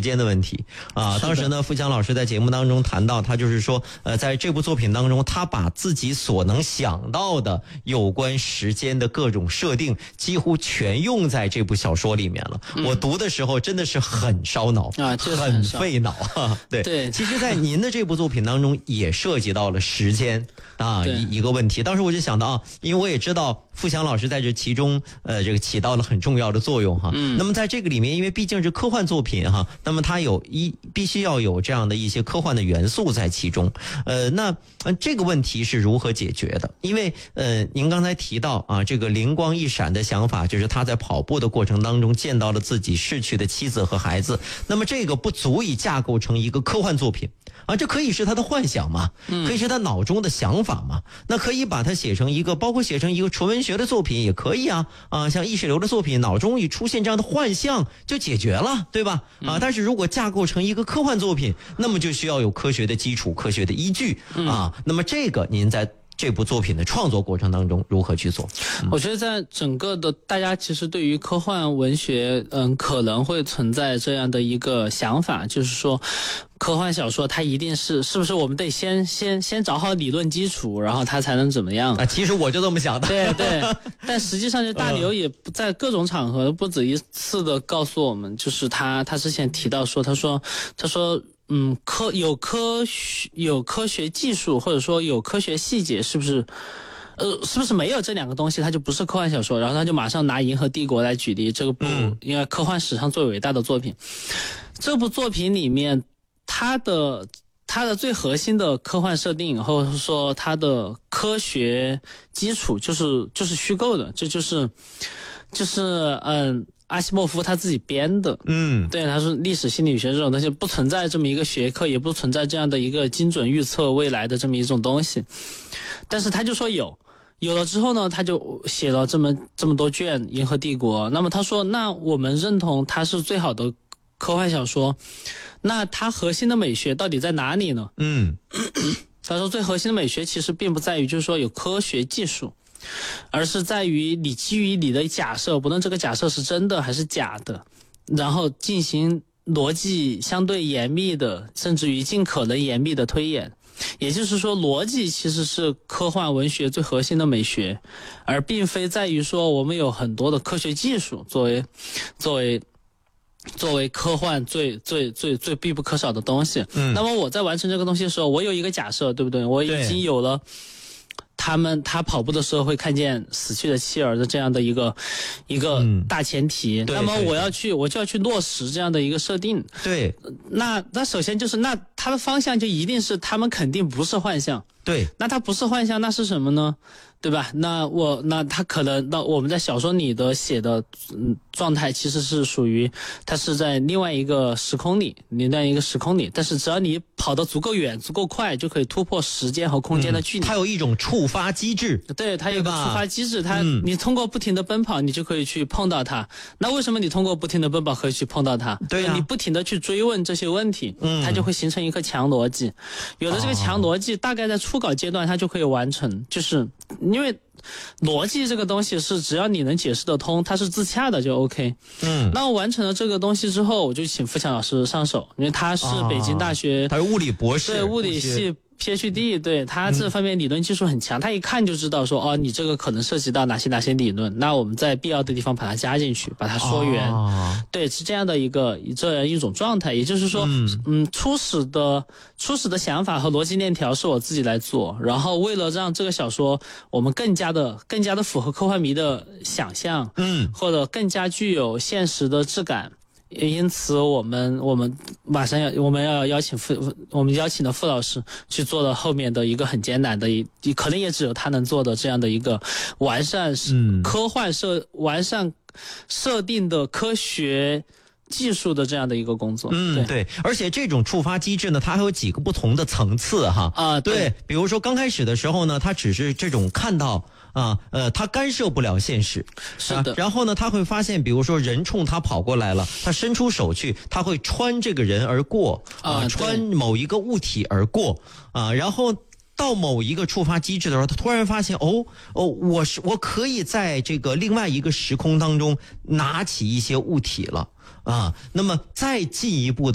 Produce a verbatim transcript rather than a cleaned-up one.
间的问题啊。当时呢，富强老师在节目当中谈到，他就是说，呃，在这部作品当中，他把自己所能想到的有关时间的各种设定，几乎全用在这部小说里面了。嗯、我读的时候真的是很烧脑啊， 很费脑啊。对对， 其实，在您的这部作品当中，也涉及到了时间啊一一个问题。当时我就想到啊，因为我也知道富强老师在这其中，呃，这个起到了很重要的作用哈。嗯。那么在这个里面，因为毕竟是科幻作品哈，那么它有一必须要有这样的一些科幻的元素在其中。呃，那呃这个问题是如何解决的？因为呃，您刚才提到啊，这个灵光一闪的想法，就是他在跑步的过程当中见到了自己逝去的妻子和孩子。那么这个不足以架构成一个科幻作品啊，这可以是他的幻想嘛，可以是他脑中的想法嘛。那可以把它写成一个，包括写成一个纯文学的作品也可以啊啊，像意识流的作品，脑中一出现这样的幻象就解决了，对吧？啊，但是如果架构成一个科幻作品，那么就需要有科学的基础、科学的依据啊。那么这个您在这部作品的创作过程当中如何去做？ 嗯、我觉得在整个的大家其实对于科幻文学，嗯，可能会存在这样的一个想法，就是说，科幻小说它一定是是不是我们得先先先找好理论基础，然后它才能怎么样啊？其实我就这么想的。 对对，但实际上就大刘也不在各种场合不止一次的告诉我们，就是他他之前提到说，他说他说。嗯，科有科学有科学技术，或者说有科学细节，是不是？呃，是不是没有这两个东西，它就不是科幻小说？然后他就马上拿《银河帝国》来举例，这个部应该科幻史上最伟大的作品。这部作品里面，它的它的最核心的科幻设定，或者说它的科学基础，就是就是虚构的，这就是就是嗯。阿西莫夫他自己编的， 嗯， 对，他说历史心理学这种东西不存在这么一个学科，也不存在这样的一个精准预测未来的这么一种东西，但是他就说有，有了之后呢，他就写了这么这么多卷《银河帝国》。那么他说，那我们认同它是最好的科幻小说，那它核心的美学到底在哪里呢？ 嗯， 他说最核心的美学其实并不在于就是说有科学技术。而是在于你基于你的假设，不论这个假设是真的还是假的，然后进行逻辑相对严密的，甚至于尽可能严密的推演。也就是说，逻辑其实是科幻文学最核心的美学，而并非在于说我们有很多的科学技术作为作为作为科幻最最最最必不可少的东西。嗯，那么我在完成这个东西的时候，我有一个假设，对不对？我已经有了他们他跑步的时候会看见死去的妻儿的这样的一个一个大前提，嗯、那么我要去我就要去落实这样的一个设定。 对， 那那首先就是那它的方向就一定是他们肯定不是幻象。 对， 那它不是幻象，那是什么呢？对吧？那我那他可能那我们在小说里的写的嗯状态其实是属于它是在另外一个时空里，另外一个时空里，但是只要你跑得足够远、足够快，就可以突破时间和空间的距离。 嗯、它有一种触发机制， 对，它有个触发机制，它、嗯、你通过不停的奔跑，你就可以去碰到它。那为什么你通过不停的奔跑可以去碰到它？ 对啊， 你不停的去追问这些问题，嗯，它就会形成一个强逻辑。有了这个强逻辑，哦、大概在初稿阶段它就可以完成，就是因为逻辑这个东西是只要你能解释得通，它是自洽的就 OK。嗯，那我完成了这个东西之后，我就请付强老师上手，因为他是北京大学， 啊、他是物理博士， 对物理系。P H D 对他这方面理论技术很强，嗯、他一看就知道说哦，你这个可能涉及到哪些哪些理论，那我们在必要的地方把它加进去，把它说圆。哦、对，是这样的一个这样一种状态。也就是说，嗯，嗯初始的初始的想法和逻辑链条是我自己来做，然后为了让这个小说我们更加的更加的符合科幻迷的想象，嗯，或者更加具有现实的质感。因此我们我们马上要我们要邀请傅我们邀请的傅老师去做了后面的一个很艰难的一可能也只有他能做的这样的一个完善科幻设、嗯、完善设定的科学技术的这样的一个工作。 嗯，对，对，而且这种触发机制呢，它还有几个不同的层次哈。 啊，对， 对，比如说刚开始的时候呢，它只是这种看到。啊，呃，他干涉不了现实， 是的。 啊、然后呢，他会发现，比如说人冲他跑过来了，他伸出手去，他会穿这个人而过，啊，穿某一个物体而过，啊，然后到某一个触发机制的时候，他突然发现，哦哦，我是我可以在这个另外一个时空当中拿起一些物体了，啊，那么再进一步的。